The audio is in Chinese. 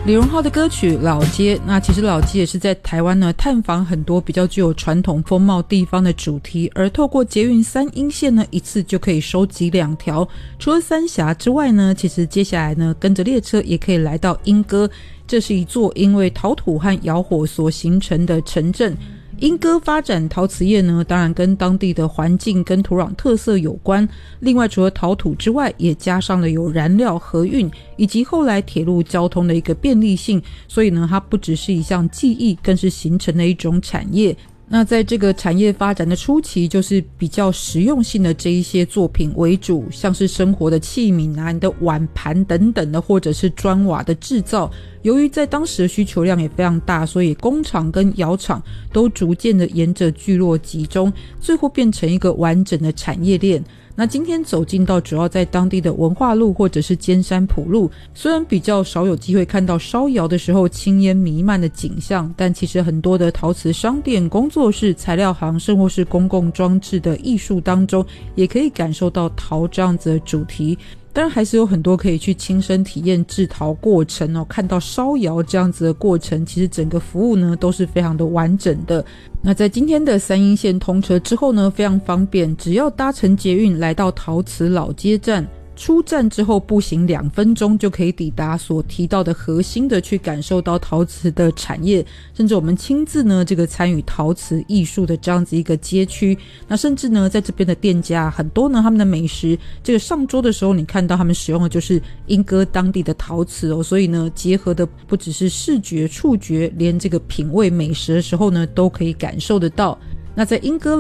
李荣浩的歌曲《老街》，那其实老街也是在台湾呢探访很多比较具有传统风貌地方的主题，而透过捷运三鶯线呢，一次就可以收集2条。除了三峡之外呢，其实接下来呢，跟着列车也可以来到莺歌，这是一座因为陶土和窑火所形成的城镇。莺歌发展陶瓷业呢，当然跟当地的环境跟土壤特色有关。另外除了陶土之外，也加上了有燃料河运以及后来铁路交通的一个便利性，所以呢它不只是一项技艺，更是形成了一种产业。那在这个产业发展的初期，就是比较实用性的这一些作品为主，像是生活的器皿啊、你的碗盘等等的，或者是砖瓦的制造。由于在当时的需求量也非常大，所以工厂跟窑厂都逐渐的沿着聚落集中，最后变成一个完整的产业链。那今天走进到主要在当地的文化路或者是尖山埔路，虽然比较少有机会看到烧窑的时候青烟弥漫的景象，但其实很多的陶瓷商店、工作室、材料行甚或是公共装置的艺术当中，也可以感受到陶这样子的主题。当然还是有很多可以去亲身体验制陶过程看到烧窑这样子的过程，其实整个服务呢都是非常的完整的。那在今天的三鶯线通车之后呢，非常方便，只要搭乘捷运来到陶瓷老街站，出站之后步行2分钟就可以抵达所提到的核心的去感受到陶瓷的产业，甚至我们亲自呢这个参与陶瓷艺术的这样子一个街区。那甚至呢在这边的店家很多呢，他们的美食这个上桌的时候，你看到他们使用的就是莺歌当地的陶瓷所以呢结合的不只是视觉触觉，连这个品味美食的时候呢都可以感受得到。那在莺歌